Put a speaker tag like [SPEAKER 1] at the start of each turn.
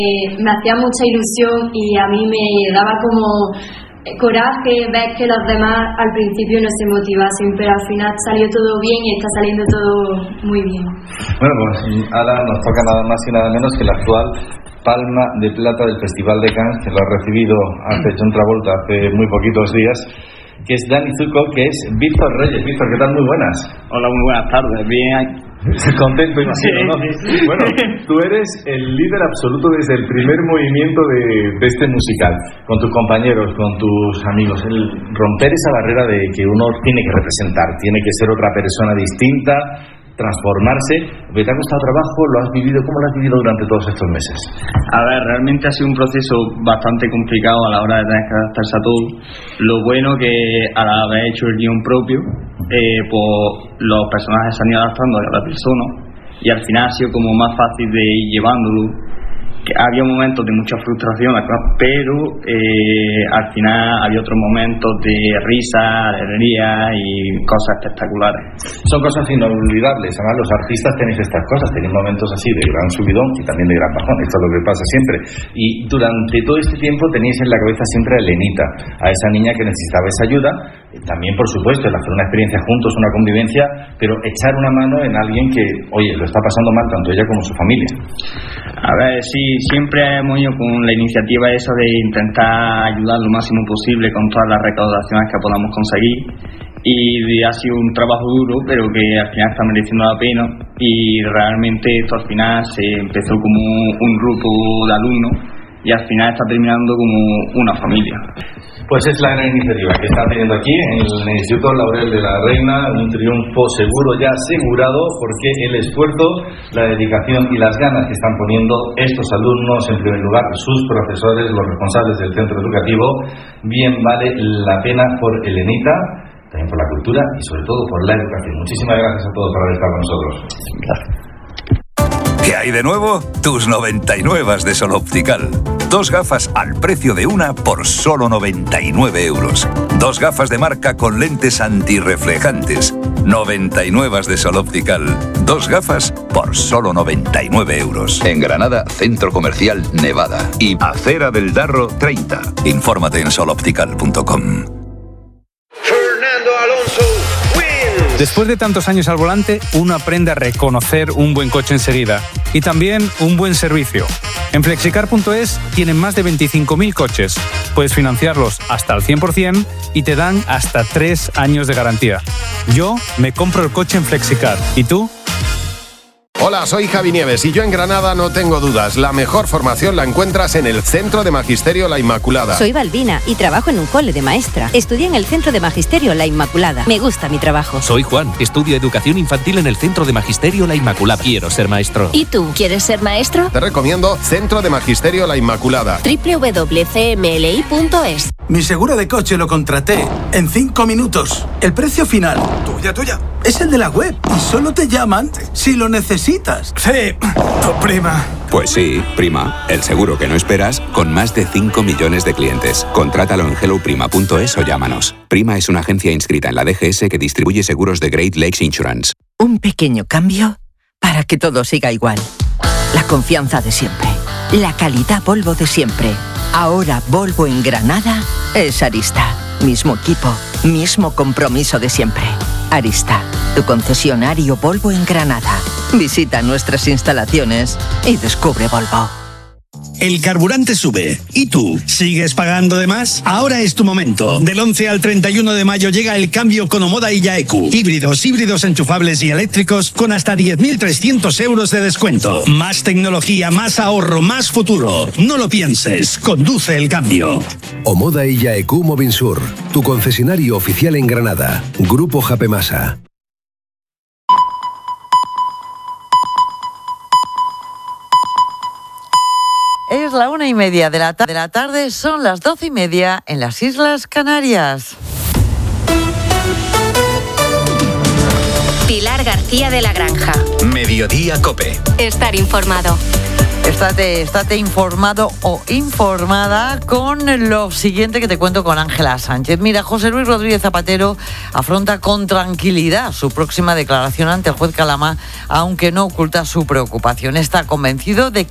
[SPEAKER 1] Me hacía mucha ilusión y a mí me daba como coraje ver que los demás al principio no se motivasen, pero al final salió todo bien y está saliendo todo muy bien.
[SPEAKER 2] Bueno, pues ahora nos toca nada más y nada menos que la actual Palma de Plata del Festival de Cannes, que lo ha recibido John Travolta hace muy poquitos días, que es Danny Zuko, que es Víctor Reyes. Víctor, ¿qué tal? Muy buenas.
[SPEAKER 3] Hola, muy buenas tardes. Bien.
[SPEAKER 2] Contento, imagino, ¿no? Sí. Bueno, tú eres el líder absoluto desde el primer movimiento de este musical, con tus compañeros, con tus amigos. El romper esa barrera de que uno tiene que representar, tiene que ser otra persona distinta, transformarse. ¿Te ha costado trabajo? ¿Lo has vivido? ¿Cómo lo has vivido durante todos estos meses?
[SPEAKER 3] A ver, realmente ha sido un proceso bastante complicado a la hora de tener que adaptarse a todo. Lo bueno que al haber hecho el guión propio, pues los personajes se han ido adaptando a cada persona y al final ha sido como más fácil de ir llevándolo. Que había momentos de mucha frustración, pero al final había otros momentos de risa, alegría y cosas espectaculares.
[SPEAKER 2] Son cosas inolvidables. Además, los artistas tenéis estas cosas, tenéis momentos así de gran subidón y también de gran bajón. Esto es lo que pasa siempre. Y durante todo este tiempo tenéis en la cabeza siempre a Elenita, a esa niña que necesitaba esa ayuda. También, por supuesto, el hacer una experiencia juntos, una convivencia, pero echar una mano en alguien que, oye, lo está pasando mal tanto ella como su familia.
[SPEAKER 3] A ver, sí, siempre hemos ido con la iniciativa esa de intentar ayudar lo máximo posible con todas las recaudaciones que podamos conseguir, y ha sido un trabajo duro, pero que al final está mereciendo la pena, y realmente esto al final se empezó como un grupo de alumnos y al final está terminando como una familia.
[SPEAKER 2] Pues es la gran iniciativa que está teniendo aquí en el Instituto Laurel de la Reina, un triunfo seguro, ya asegurado, porque el esfuerzo, la dedicación y las ganas que están poniendo estos alumnos, en primer lugar sus profesores, los responsables del centro educativo, bien vale la pena por Elenita, también por la cultura y sobre todo por la educación. Muchísimas gracias a todos por haber estado con nosotros.
[SPEAKER 3] Gracias.
[SPEAKER 4] ¿Qué hay de nuevo? Tus 99 de Sol Optical. 2 gafas al precio de una por solo 99 euros. 2 gafas de marca con lentes antirreflejantes. 99 de Sol Optical. 2 gafas por solo 99 euros. En Granada, Centro Comercial Nevada. Y Acera del Darro 30. Infórmate en soloptical.com.
[SPEAKER 5] Después de tantos años al volante, uno aprende a reconocer un buen coche enseguida y también un buen servicio. En Flexicar.es tienen más de 25.000 coches. Puedes financiarlos hasta al 100% y te dan hasta 3 años de garantía. Yo me compro el coche en Flexicar. ¿Y tú?
[SPEAKER 6] Hola, soy Javi Nieves y yo en Granada no tengo dudas. La mejor formación la encuentras en el Centro de Magisterio La Inmaculada.
[SPEAKER 7] Soy Balbina y trabajo en un cole de maestra. Estudié en el Centro de Magisterio La Inmaculada. Me gusta mi trabajo.
[SPEAKER 8] Soy Juan, estudio Educación Infantil en el Centro de Magisterio La Inmaculada. Quiero ser maestro.
[SPEAKER 7] ¿Y tú, quieres ser maestro?
[SPEAKER 6] Te recomiendo Centro de Magisterio La Inmaculada.
[SPEAKER 7] www.cmli.es.
[SPEAKER 9] Mi seguro de coche lo contraté en 5 minutos. El precio final, tuya, es el de la web y solo te llaman si lo necesitas. Sí, prima.
[SPEAKER 8] Pues sí, prima. El seguro que no esperas con más de 5 millones de clientes. Contrátalo en helloprima.es o llámanos. Prima es una agencia inscrita en la DGS que distribuye seguros de Great Lakes Insurance.
[SPEAKER 10] Un pequeño cambio para que todo siga igual. La confianza de siempre. La calidad Volvo de siempre. Ahora Volvo en Granada es Arista. Mismo equipo, mismo compromiso de siempre. Arista, tu concesionario Volvo en Granada. Visita nuestras instalaciones y descubre Volvo.
[SPEAKER 11] El carburante sube. ¿Y tú? ¿Sigues pagando de más? Ahora es tu momento. Del 11 al 31 de mayo llega el cambio con Omoda y Yaeku. Híbridos enchufables y eléctricos con hasta 10.300 euros de descuento. Más tecnología, más ahorro, más futuro. No lo pienses. Conduce el cambio.
[SPEAKER 12] Omoda y Yaeku Movinsur. Tu concesionario oficial en Granada. Grupo Japemasa.
[SPEAKER 13] Es la 1:30 de la tarde, son las 12:30 en las Islas Canarias.
[SPEAKER 14] Pilar García de la Granja.
[SPEAKER 4] Mediodía COPE.
[SPEAKER 14] Estar informado.
[SPEAKER 13] Estate informado o informada con lo siguiente que te cuento con Ángela Sánchez. Mira, José Luis Rodríguez Zapatero afronta con tranquilidad su próxima declaración ante el juez Calama, aunque no oculta su preocupación. Está convencido de